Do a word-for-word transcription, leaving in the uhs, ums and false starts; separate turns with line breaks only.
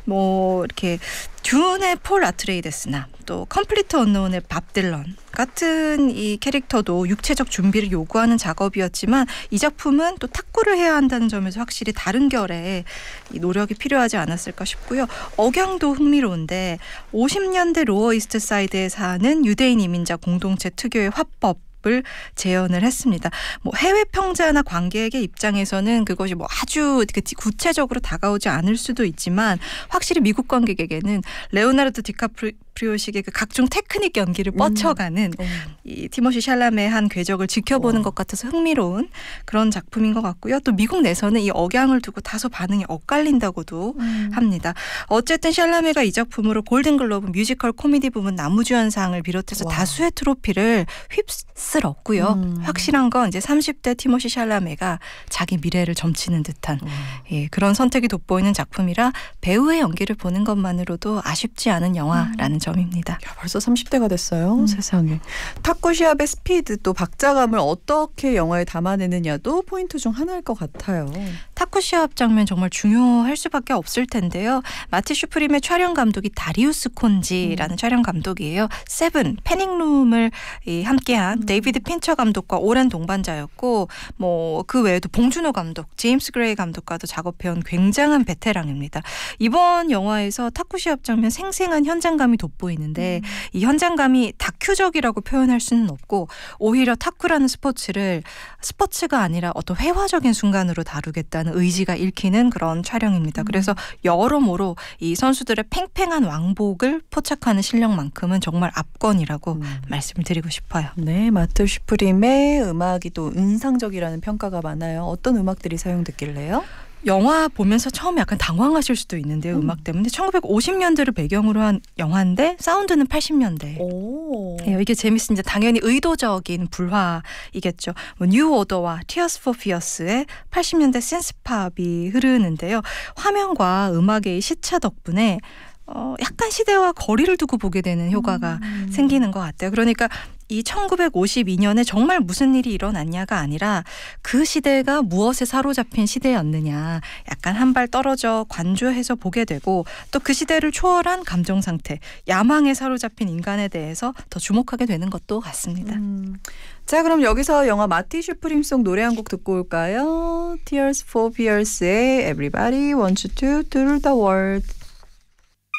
뭐 이렇게 듄의 폴 아트레이데스나 또 컴플리트 언노운의 밥 딜런 같은 이 캐릭터도 육체적 준비를 요구하는 작업이었지만 이 작품은 또 탁구를 해야 한다는 점에서 확실히 다른 결의 이 노력이 필요하지 않았을까 싶고요. 억양도 흥미로운데 오십 년대 로어 이스트 사이드에 사는 유대인 이민자 공동체 특유의 화법 을 재현을 했습니다. 뭐 해외 평자나 관객의 입장에서는 그것이 뭐 아주 구체적으로 다가오지 않을 수도 있지만 확실히 미국 관객에게는 레오나르도 디카프리오식의 그 각종 테크닉 연기를 뻗쳐가는 음. 이 티모시 샬라메의 한 궤적을 지켜보는 오. 것 같아서 흥미로운 그런 작품인 것 같고요. 또 미국 내에서는 이 억양을 두고 다소 반응이 엇갈린다고도 음. 합니다. 어쨌든 샬라메가 이 작품으로 골든글로브 뮤지컬 코미디 부문 남우주연상을 비롯해서 와. 다수의 트로피를 휩쓸 없고요. 음. 확실한 건 이제 삼십 대 티모시 샬라메가 자기 미래를 점치는 듯한 음. 예, 그런 선택이 돋보이는 작품이라 배우의 연기를 보는 것만으로도 아쉽지 않은 영화라는 음. 점입니다.
야, 벌써 삼십 대가 됐어요. 음. 세상에. 탁구 시합의 스피드 또 박자감을 어떻게 영화에 담아내느냐도 포인트 중 하나일 것 같아요.
탁구 시합 장면 정말 중요할 수밖에 없을 텐데요. 마티 슈프림의 촬영 감독이 다리우스 콘지라는 음. 촬영 감독이에요. 세븐, 패닉룸을 이, 함께한 음. 데이비드 핀처 감독과 오랜 동반자였고 뭐 그 외에도 봉준호 감독, 제임스 그레이 감독과도 작업해온 굉장한 베테랑입니다. 이번 영화에서 탁구 시합 장면 생생한 현장감이 돋보이는데 음. 이 현장감이 다큐적이라고 표현할 수는 없고 오히려 탁구라는 스포츠를 스포츠가 아니라 어떤 회화적인 순간으로 다루겠다는 의지가 읽히는 그런 촬영입니다. 음. 그래서 여러모로 이 선수들의 팽팽한 왕복을 포착하는 실력만큼은 정말 압권이라고 음. 말씀을 드리고 싶어요.
네, 마트 슈프림의 음악이 또 인상적이라는 평가가 많아요. 어떤 음악들이 사용됐길래요?
영화 보면서 처음에 약간 당황하실 수도 있는데요. 음. 음악 때문에. 천구백오십 년대를 배경으로 한 영화인데 사운드는 팔십 년대. 오. 네, 이게 재밌습니다. 당연히 의도적인 불화이겠죠. 뭐 뉴 오더와 Tears for Fears의 팔십 년대 센스팝이 흐르는데요. 화면과 음악의 시차 덕분에 어, 약간 시대와 거리를 두고 보게 되는 효과가 음. 생기는 것 같아요. 그러니까 이 천구백오십이 년에 정말 무슨 일이 일어났냐가 아니라 그 시대가 무엇에 사로잡힌 시대였느냐 약간 한 발 떨어져 관조해서 보게 되고 또 그 시대를 초월한 감정 상태, 야망에 사로잡힌 인간에 대해서 더 주목하게 되는 것도 같습니다.
음. 자, 그럼 여기서 영화 마티 슈프림 송 노래 한 곡 듣고 올까요? Tears for Fears의 Everybody Wants to Tour the World.